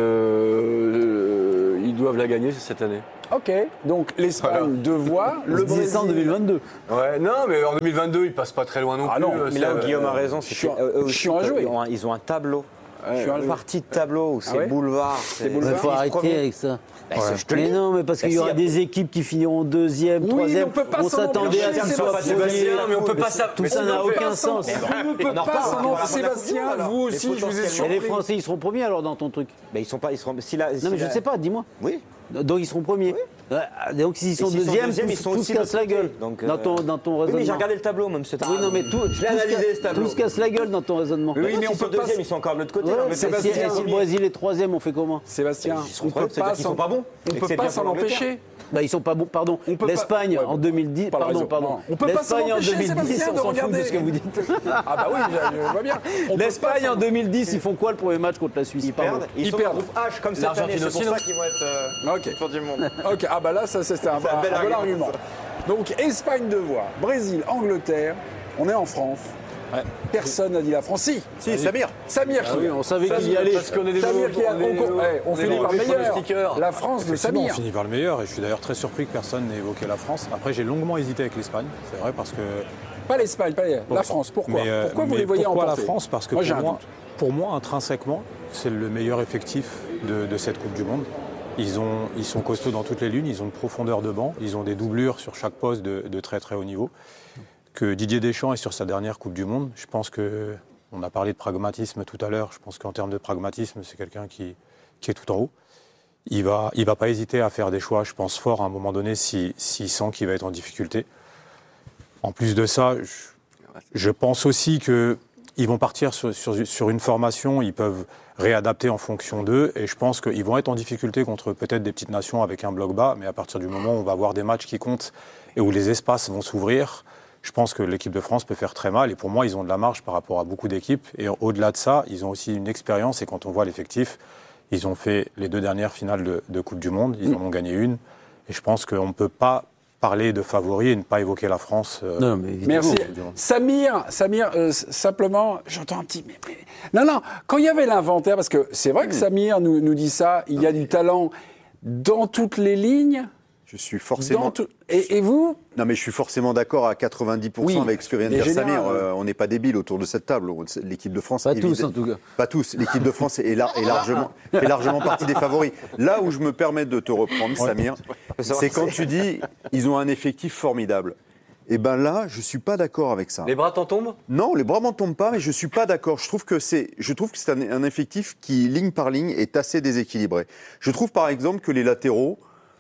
ils doivent la gagner, c'est cette année. Ok, donc l'Espagne, 2 voix, le Brésil en 2022. Ouais, non, mais en 2022, ils passent pas très loin non plus. Non, mais là où Guillaume a raison, c'est chiant à jouer. Ils ont un tableau. Une partie de tableau où c'est boulevard. Il faut arrêter avec ça. Mais non, mais parce qu'il y aura des équipes qui finiront 2e, 3e. On s'attendait à ce qu'ils soient premiers, mais on peut pas ça. Tout ça n'a aucun sens. On ne peut pas s'en rendre. Sébastien, vous aussi, je vous ai surpris. Et les Français, ils seront premiers alors dans ton truc? Ils seront pas. Non, mais je ne sais pas, dis-moi. Oui. Donc ils seront premiers. Donc s'ils sont deuxièmes, tous se cassent la gueule. Donc, dans ton raisonnement. Oui, mais j'ai regardé le tableau même ce tableau. Oui, non, mais je l'ai analysé ce tableau. Tous se cassent la gueule dans ton raisonnement. Oui, mais on peut deuxième, ils sont encore de l'autre côté. Si le Brésil est troisième, on fait comment? Sébastien, ils sont pas bons. On ne peut pas s'en empêcher. Ils sont pas bons, pardon. L'Espagne en 2010, pardon. On peut pas s'en empêcher, Sébastien, on s'en fout de ce que vous dites. Ah bah oui, je vois bien. L'Espagne en 2010, ils font quoi le premier match contre la Suisse? Ils perdent. Ils perdent. Groupe H comme cette année, c'est pour ça qu'ils vont être tour du monde. Ok, ah bah là, ça c'était un bon argument. Donc Espagne de voix, Brésil, Angleterre, on est en France. Ouais. Personne n'a dit la France. Si, Samir. Samir qui. Oui, on savait qu'il y allait. Parce qu'on est des Samir qui on finit par le meilleur. La France de Samir. On finit par le meilleur et je suis d'ailleurs très surpris que personne n'ait évoqué la France. Après, j'ai longuement hésité avec l'Espagne, c'est vrai, parce que. Pas l'Espagne, pas la France. Pourquoi Pourquoi vous les voyez pourquoi emporter? La France? Parce que pour moi, intrinsèquement, c'est le meilleur effectif de cette Coupe du Monde. Ils sont costauds dans toutes les lignes, ils ont une profondeur de banc, ils ont des doublures sur chaque poste de très très haut niveau. Que Didier Deschamps est sur sa dernière Coupe du Monde. Je pense qu'on a parlé de pragmatisme tout à l'heure. Je pense qu'en termes de pragmatisme, c'est quelqu'un qui est tout en haut. Il va pas hésiter à faire des choix, je pense, forts à un moment donné s'il sent qu'il va être en difficulté. En plus de ça, je pense aussi qu'ils vont partir sur une formation, ils peuvent réadapter en fonction d'eux. Et je pense qu'ils vont être en difficulté contre peut-être des petites nations avec un bloc bas. Mais à partir du moment où on va avoir des matchs qui comptent et où les espaces vont s'ouvrir, je pense que l'équipe de France peut faire très mal. Et pour moi, ils ont de la marge par rapport à beaucoup d'équipes. Et au-delà de ça, ils ont aussi une expérience. Et quand on voit l'effectif, ils ont fait les 2 dernières finales de Coupe du Monde. Ils en ont gagné une. Et je pense qu'on ne peut pas parler de favoris et ne pas évoquer la France. Non, mais merci. Samir, simplement, j'entends un petit... Non, quand il y avait l'inventaire, parce que c'est vrai que Samir nous dit ça, il y a du talent dans toutes les lignes. Je suis forcément... Et vous? Non, mais je suis forcément d'accord à 90% avec ce que vient de dire Samir. On n'est pas débiles autour de cette table. L'équipe de France... Pas tous, en tout cas. Pas tous. L'équipe de France est largement partie des favoris. Là où je me permets de te reprendre, Samir, c'est quand tu dis ils ont un effectif formidable. Et bien là, je ne suis pas d'accord avec ça. Les bras t'en tombent? Non, les bras m'en tombent pas, mais je ne suis pas d'accord. Je trouve que c'est un effectif qui, ligne par ligne, est assez déséquilibré. Je trouve par exemple que les latéraux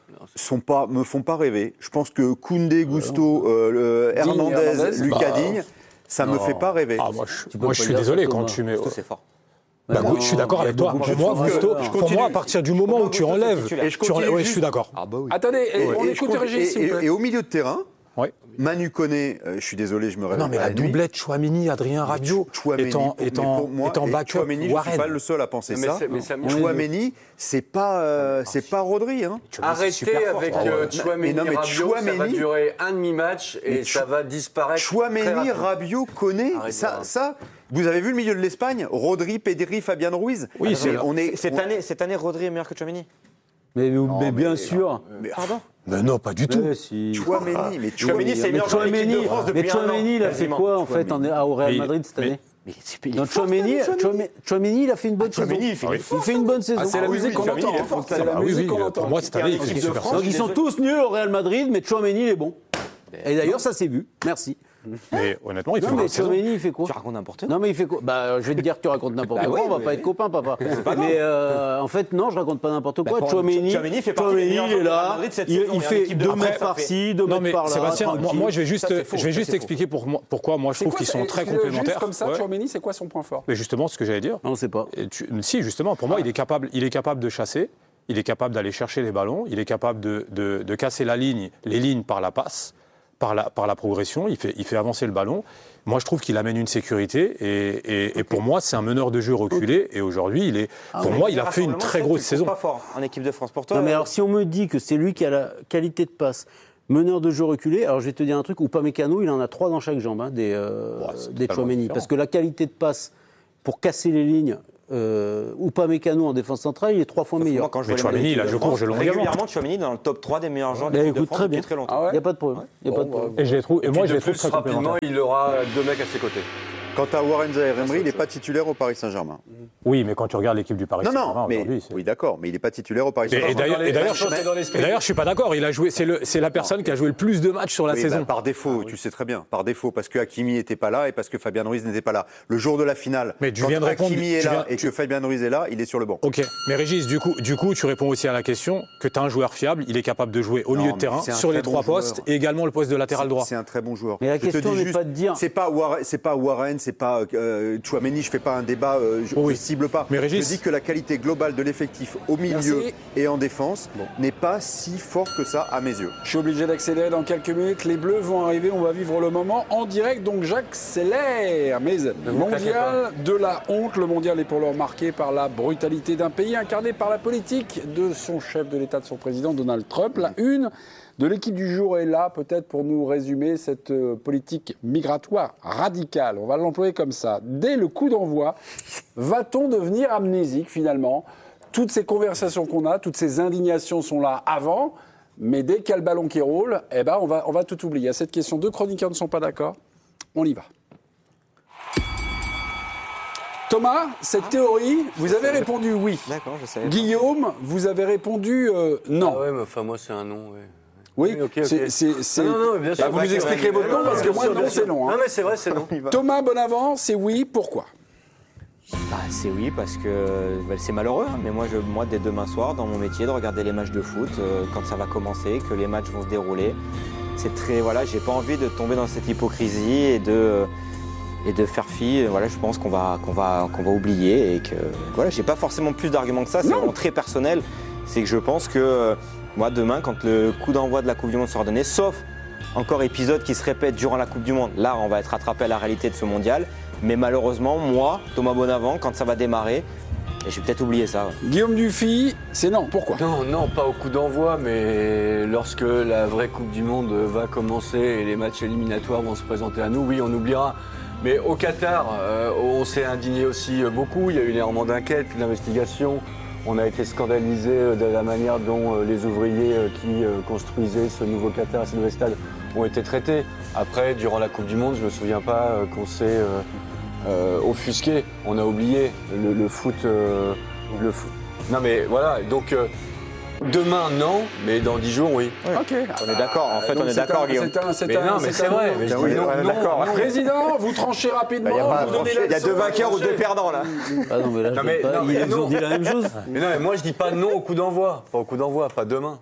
me font pas rêver. Je pense que Koundé, Gusto, Hernandez, Lucas Digne, ça me fait pas rêver. Moi, je suis désolé quand tu mets. C'est fort. Je suis d'accord avec toi. Pour moi, à partir du moment où tu enlèves, je suis d'accord. Attendez, on écoute Régis, s'il vous plaît. Et au milieu de terrain, Manu Koné, je suis désolé, je me réveille. Non, mais la doublette Chouameni, Adrien Rabiot, étant backup, Chouameni, je ne suis pas le seul à penser ça. Chouameni, c'est pas Rodri. Hein. Arrêtez avec Chouameni, Rabiot, ça va durer un demi-match et ça va disparaître. Chouameni, Rabiot, Koné, ça... Vous avez vu le milieu de l'Espagne? Rodri, Pedri, Fabian Ruiz. Oui, cette année, Rodri est meilleur que Chouameni. Mais bien sûr. Pardon? Mais non, pas du tout. Chouameni, c'est le meilleur joueur de l'équipe de France depuis un an. Chouameni, il a fait quoi en fait au Real Madrid cette année? Chouameni, il a fait une bonne saison. Il fait une bonne saison. C'est la musique qu'on entend. C'est la musique qu'on entend. Pour moi, cette année, il fait super. Donc ils sont tous nuls au Real Madrid, mais Chouameni, il est bon. Et d'ailleurs, ça s'est vu. Merci. Mais honnêtement, il fait mais Chouameni, il fait quoi? Tu racontes n'importe quoi. Non, mais il fait quoi? Je vais te dire que tu racontes n'importe quoi, on va pas être copains, papa. Mais en fait, non, je raconte pas n'importe quoi. Chouameni, il est là, il fait 2 mètres par-ci, 2 mètres par-là. Sébastien, moi, je vais juste expliquer pourquoi moi je trouve qu'ils sont très complémentaires. Juste comme ça, Chouameni, c'est quoi son point fort? Mais justement, ce que j'allais dire. On ne sait pas. Si, justement, pour moi, il est capable de chasser. Il est capable d'aller chercher les ballons. Il est capable de casser les lignes par la passe. Par la progression, il fait avancer le ballon. Moi, je trouve qu'il amène une sécurité et pour moi, c'est un meneur de jeu reculé. Et aujourd'hui, il a fait une très grosse saison. Pas fort en équipe de France pour toi. Non, mais alors, si on me dit que c'est lui qui a la qualité de passe, meneur de jeu reculé, alors je vais te dire un truc, Upamecano, il en a 3 dans chaque jambe, des Chouameni. Parce que la qualité de passe pour casser les lignes, Upamecano en défense centrale, il est 3 fois meilleur. Mais Chouameni, là, je cours, je le regarde. Régulièrement, Chouameni dans le top 3 des meilleurs joueurs de l'équipe de France depuis très longtemps. Il n'y a pas de problème. Et moi, je les trouve très rapidement, il aura 2 mecs à ses côtés. Quant à Warren Zaïre-Emery, il n'est pas titulaire au Paris Saint-Germain. Oui, mais quand tu regardes l'équipe du Paris Saint-Germain aujourd'hui... Oui, d'accord, mais il n'est pas titulaire au Paris Saint-Germain. Et d'ailleurs, je ne suis pas d'accord. C'est la personne qui a joué le plus de matchs sur la saison. Par défaut, tu sais très bien. Par défaut, parce que Hakimi n'était pas là et parce que Fabien Ruiz n'était pas là. Le jour de la finale, quand Hakimi est là et que Fabien Ruiz est là, il est sur le banc. Ok, mais Régis, du coup, tu réponds aussi à la question que tu as un joueur fiable, il est capable de jouer au milieu de terrain, sur les 3 postes, et également le poste de latéral droit. C'est un très bon joueur. Mais la question n'est pas de dire... C'est pas Warren, c'est pas Tchouaméni, je fais pas un débat, je cible pas. Mais Régis... Je dis que la qualité globale de l'effectif au milieu et en défense n'est pas si fort que ça à mes yeux. Je suis obligé d'accélérer dans quelques minutes. Les Bleus vont arriver, on va vivre le moment en direct, donc j'accélère. Mais mondial de la honte, le mondial est pour l'heure marqué par la brutalité d'un pays incarné par la politique de son chef de l'État, de son président Donald Trump. La une de l'équipe du jour est là, peut-être pour nous résumer cette politique migratoire radicale. On va l'employer comme ça. Dès le coup d'envoi, va-t-on devenir amnésique finalement ? Toutes ces conversations qu'on a, toutes ces indignations sont là avant, mais dès qu'il y a le ballon qui roule, eh ben on va tout oublier. À cette question, 2 chroniqueurs ne sont pas d'accord. On y va. Thomas, cette théorie, vous avez répondu oui. D'accord, je savais. Guillaume, vous avez répondu non. Ah ouais, mais enfin moi c'est un non, oui. Oui, okay. Non, bien sûr. Vous nous expliquerez votre nom parce que moi, non, c'est non. Non, mais c'est vrai, c'est non. Thomas Bonavent, c'est oui, pourquoi ? C'est oui, parce que c'est malheureux. Hein, mais moi, dès demain soir, dans mon métier, de regarder les matchs de foot, quand ça va commencer, que les matchs vont se dérouler, c'est très... Voilà, j'ai pas envie de tomber dans cette hypocrisie et de faire fi. Voilà, je pense qu'on va oublier et que... Voilà, j'ai pas forcément plus d'arguments que ça. C'est vraiment très personnel. C'est que je pense que... Moi, demain, quand le coup d'envoi de la Coupe du Monde sera donné, sauf encore épisode qui se répète durant la Coupe du Monde, là, on va être rattrapé à la réalité de ce mondial. Mais malheureusement, moi, Thomas Bonavent, quand ça va démarrer, je vais peut-être oublier ça. Ouais. Guillaume Dufy, c'est non. Pourquoi ? Non, pas au coup d'envoi, mais lorsque la vraie Coupe du Monde va commencer et les matchs éliminatoires vont se présenter à nous, oui, on oubliera. Mais au Qatar, on s'est indigné aussi beaucoup. Il y a eu énormément d'enquêtes, d'investigations. On a été scandalisé de la manière dont les ouvriers qui construisaient ce nouveau Qatar, ce nouveau stade, ont été traités. Après, durant la Coupe du Monde, je ne me souviens pas qu'on s'est offusqué. On a oublié le foot. Non mais voilà, donc demain non, mais dans 10 jours oui. Ok. On est d'accord, en fait on est d'accord Guillaume. Mais c'est vrai, mais je dis non. Président, vous tranchez rapidement. Il y a 2 vainqueurs ou 2 perdants là. Ah non mais là, ils ont dit la même chose. Mais non, mais moi je dis pas non au coup d'envoi. Pas au coup d'envoi, pas demain.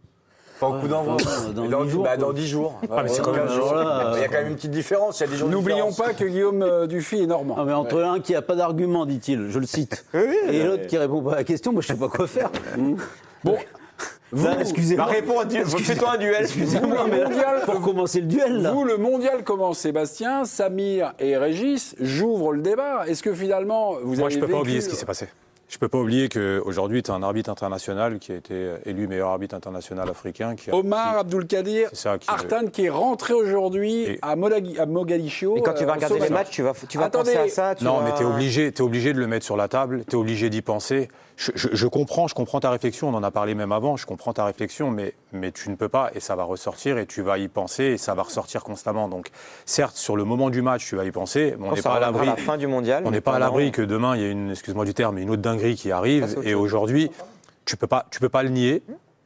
Pas au coup d'envoi. Dans 10 jours. Ah, mais c'est quand même il y a quand même une petite différence. N'oublions pas que Guillaume Dufy est normand. Ah, mais entre un qui n'a pas d'argument, dit-il, je le cite, et l'autre qui répond pas à la question, moi je sais pas quoi faire. Bon. Excusez-moi. Fais-toi un duel. Excusez-moi, mais pour commencer le duel, là. Vous, le mondial commence, Sébastien, Samir et Régis. J'ouvre le débat. Est-ce que finalement, vous avez je peux pas oublier ce qui s'est passé. Je ne peux pas oublier qu'aujourd'hui, tu as un arbitre international qui a été élu meilleur arbitre international africain. Omar Abdulkadir Artan, qui est rentré aujourd'hui à Mogadiscio. Et quand tu vas regarder les matchs, tu vas penser à ça. Non, mais tu es obligé de le mettre sur la table, tu es obligé d'y penser. Je comprends ta réflexion, on en a parlé même avant, je comprends ta réflexion, mais tu ne peux pas, et ça va ressortir, et tu vas y penser, et ça va ressortir constamment. Donc, certes, sur le moment du match, tu vas y penser, mais on n'est pas à l'abri. La fin du mondial. On n'est pas à l'abri que demain, il y ait excuse-moi du terme, une autre dinguerie qui arrive, et aujourd'hui, tu peux pas le nier,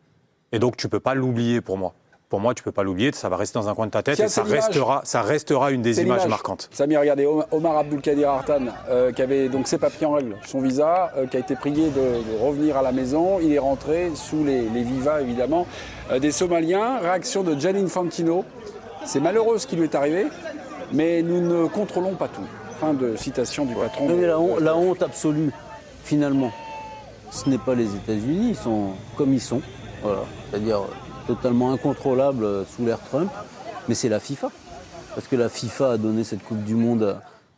et donc tu peux pas l'oublier pour moi. Pour moi, tu peux pas l'oublier, ça va rester dans un coin de ta tête et ça restera une des images marquantes. Samir, regardez, Omar Abdulkadir Artan, qui avait donc ses papiers en règle, son visa, qui a été prié de revenir à la maison. Il est rentré sous les vivas, évidemment, des Somaliens. Réaction de Gianni Infantino. C'est malheureux ce qui lui est arrivé, mais nous ne contrôlons pas tout. Fin de citation du patron. Mais la honte absolue, finalement, ce n'est pas les États-Unis, ils sont comme ils sont. Voilà. C'est-à-dire totalement incontrôlable sous l'ère Trump, mais c'est la FIFA. Parce que la FIFA a donné cette Coupe du Monde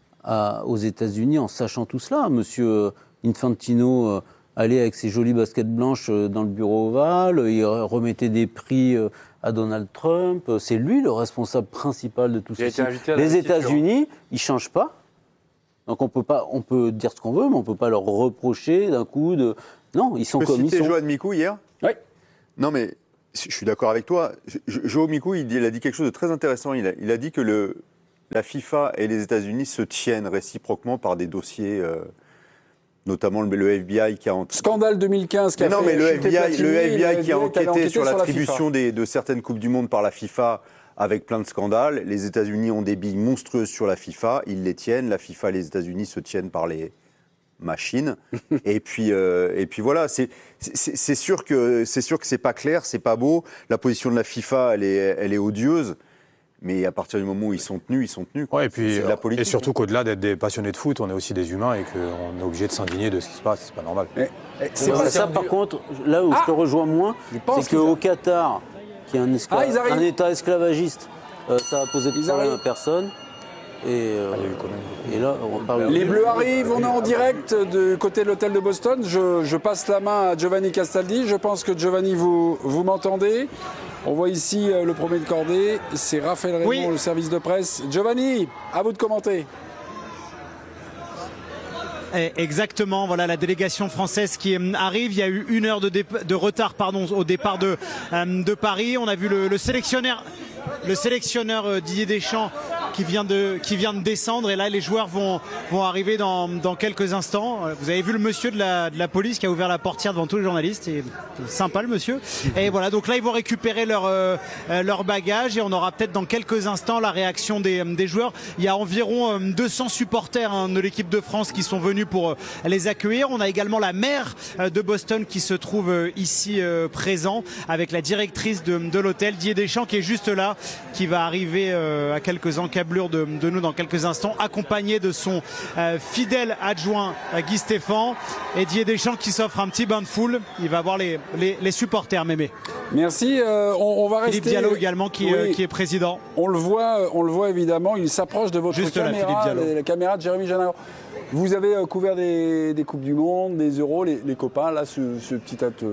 aux États-Unis en sachant tout cela. Monsieur Infantino allait avec ses jolies baskets blanches dans le bureau ovale, il remettait des prix à Donald Trump. C'est lui le responsable principal de tout ceci. Les États-Unis, ils ne changent pas. Donc on peut dire ce qu'on veut, mais on ne peut pas leur reprocher d'un coup de... Non, ils sont comme ils sont. Tu as Johan Mikou hier ? Oui. Non mais... Je suis d'accord avec toi. Joe Mikou, il a dit quelque chose de très intéressant. Il a dit que la FIFA et les États-Unis se tiennent réciproquement par des dossiers, notamment le FBI qui a enquêté. Scandale 2015 qui a fait le chuter FBI, Platini, qui a enquêté sur la l'attribution de certaines Coupes du Monde par la FIFA avec plein de scandales. Les États-Unis ont des billes monstrueuses sur la FIFA, ils les tiennent. La FIFA et les États-Unis se tiennent par les machines. et puis voilà, c'est sûr que c'est pas clair, c'est pas beau. La position de la FIFA, elle est odieuse. Mais à partir du moment où ils sont tenus. Ouais, et puis, c'est de la politique. Et surtout qu'au-delà d'être des passionnés de foot, on est aussi des humains et qu'on est obligé de s'indigner de ce qui se passe. C'est pas normal. C'est pas ça, par contre, là où je te rejoins moins, c'est qu'au Qatar, qui est un État esclavagiste, ça a posé de problème à personne. Et là, on parle. Les Bleus arrivent, on est en direct du côté de l'hôtel de Boston. Je passe la main à Giovanni Castaldi. Je pense que Giovanni, vous m'entendez. On voit ici le premier de cordée, c'est Raphaël Raymond, le service de presse. Giovanni, à vous de commenter. Exactement, voilà la délégation française qui arrive. Il y a eu 1 heure de retard au départ de Paris. On a vu le sélectionneur Didier Deschamps qui vient de descendre, et là les joueurs vont arriver dans quelques instants. Vous avez vu le monsieur de la police qui a ouvert la portière devant tous les journalistes, et sympa le monsieur. Et voilà, donc là ils vont récupérer leur bagage, et on aura peut-être dans quelques instants la réaction des joueurs. Il y a environ 200 supporters de l'équipe de France qui sont venus pour les accueillir. On a également la maire de Boston qui se trouve ici présent, avec la directrice de l'hôtel, Didier Deschamps, qui est juste là, qui va arriver à quelques encablures de nous dans quelques instants, accompagné de son fidèle adjoint Guy Stéphane, et Didier Deschamps qui s'offre un petit bain de foule. Il va voir les supporters, Mémé. Merci. On va rester. Philippe Diallo également qui est président. On le voit évidemment. Il s'approche de votre caméra, la caméra de Jérémy Janard. Vous avez couvert des Coupes du Monde, des Euros, les copains. Là, ce petit acte,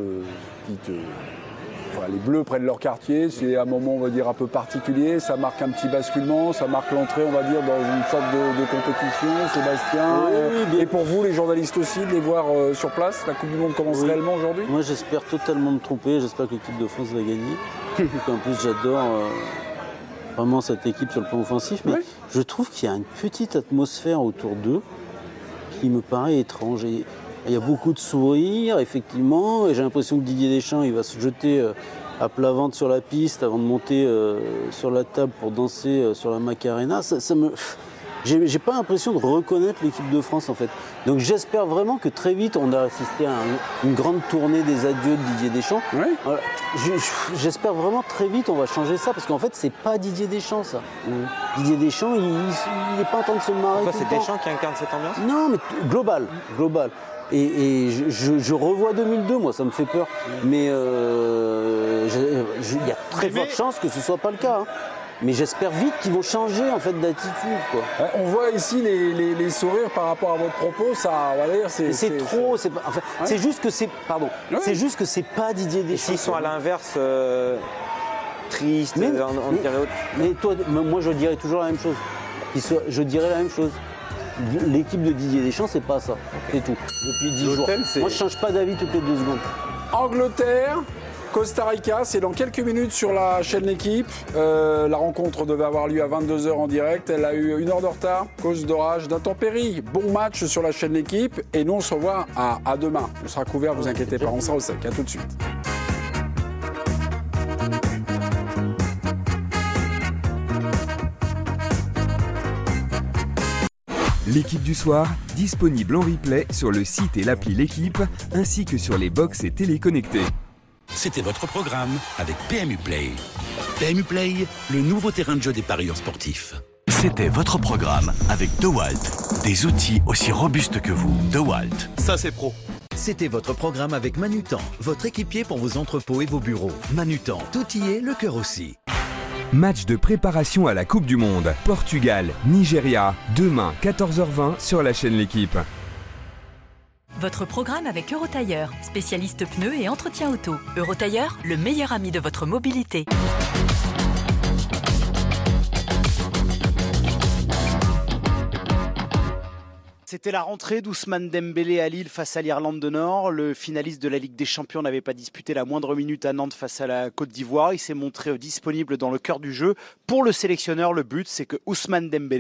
les Bleus prennent leur quartier, c'est un moment, on va dire, un peu particulier, ça marque un petit basculement, ça marque l'entrée, on va dire, dans une sorte de compétition. Sébastien, et pour vous, les journalistes aussi, de les voir sur place, la Coupe du Monde commence réellement aujourd'hui? Moi, j'espère totalement me tromper, j'espère que l'équipe de France va gagner. En plus, j'adore vraiment cette équipe sur le plan offensif, mais je trouve qu'il y a une petite atmosphère autour d'eux qui me paraît étrange. Il y a beaucoup de sourires, effectivement, et j'ai l'impression que Didier Deschamps, il va se jeter à plat ventre sur la piste avant de monter sur la table pour danser sur la Macarena. J'ai pas l'impression de reconnaître l'équipe de France, en fait. Donc j'espère vraiment que très vite, on a assisté à une grande tournée des adieux de Didier Deschamps. J'espère vraiment très vite, on va changer ça, parce qu'en fait, c'est pas Didier Deschamps, ça. Didier Deschamps, il n'est pas en train de se marrer. Pourquoi c'est Deschamps qui incarne cette ambiance? Non, mais global. Et je revois 2002, moi, ça me fait peur. Mais il y a très forte chance que ce ne soit pas le cas. Hein. Mais j'espère vite qu'ils vont changer en fait d'attitude, quoi. On voit ici les sourires par rapport à votre propos, ça, on va dire, c'est trop. C'est juste que c'est, c'est juste que c'est pas Didier Deschamps. S'ils sont à l'inverse, tristes, mais toi, moi, je dirais toujours la même chose. Je dirais la même chose. L'équipe de Didier Deschamps, c'est pas ça. C'est tout. Depuis 10 jours. Moi, je change pas d'avis toutes les 2 secondes. Angleterre, Costa Rica, c'est dans quelques minutes sur la chaîne L'Équipe. La rencontre devait avoir lieu à 22h en direct. Elle a eu 1 heure de retard, cause d'orage, d'intempéries. Bon match sur la chaîne L'Équipe. Et nous, on se revoit à demain. On sera couvert, vous inquiétez pas, on sera au sec. À tout de suite. L'Équipe du soir, disponible en replay sur le site et l'appli L'Équipe, ainsi que sur les box et téléconnectés. C'était votre programme avec PMU Play. PMU Play, le nouveau terrain de jeu des parieurs sportifs. C'était votre programme avec DeWalt. Des outils aussi robustes que vous. DeWalt. Ça, c'est pro. C'était votre programme avec Manutan, votre équipier pour vos entrepôts et vos bureaux. Manutan, tout y est, le cœur aussi. Match de préparation à la Coupe du Monde. Portugal, Nigeria, demain 14h20 sur la chaîne L'Équipe. Votre programme avec Eurotailleur, spécialiste pneus et entretien auto. Eurotailleur, le meilleur ami de votre mobilité. C'était la rentrée d'Ousmane Dembélé à Lille face à l'Irlande du Nord. Le finaliste de la Ligue des Champions n'avait pas disputé la moindre minute à Nantes face à la Côte d'Ivoire. Il s'est montré disponible dans le cœur du jeu. Pour le sélectionneur, le but, c'est que Ousmane Dembélé